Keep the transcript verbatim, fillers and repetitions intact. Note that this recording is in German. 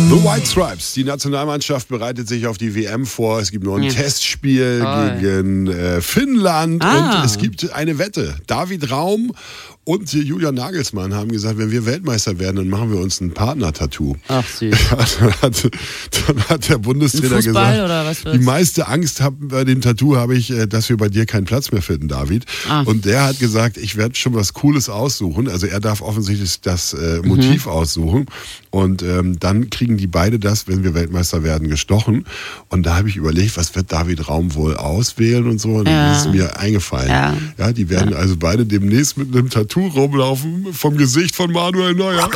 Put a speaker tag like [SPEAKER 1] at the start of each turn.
[SPEAKER 1] The White Stripes, die Nationalmannschaft bereitet sich auf die W M vor. Es gibt noch ein ja. Testspiel Toll. gegen äh, Finnland ah. und es gibt eine Wette. David Raum und Julian Nagelsmann haben gesagt, wenn wir Weltmeister werden, dann machen wir uns ein Partner-Tattoo.
[SPEAKER 2] Ach süß.
[SPEAKER 1] dann, hat, dann hat der Bundestrainer
[SPEAKER 2] Fußball,
[SPEAKER 1] gesagt,
[SPEAKER 2] oder was
[SPEAKER 1] die meiste Angst hab, bei dem Tattoo habe ich, dass wir bei dir keinen Platz mehr finden, David. Ah. Und der hat gesagt, ich werde schon was Cooles aussuchen. Also er darf offensichtlich das äh, Motiv mhm. aussuchen. Und ähm, dann kriegen die beide das, wenn wir Weltmeister werden, gestochen. Und da habe ich überlegt, was wird David Raum wohl auswählen und so. Und
[SPEAKER 2] ja.
[SPEAKER 1] das ist mir eingefallen. Ja, ja die werden ja. also beide demnächst mit einem Tattoo rumlaufen vom Gesicht von Manuel Neuer.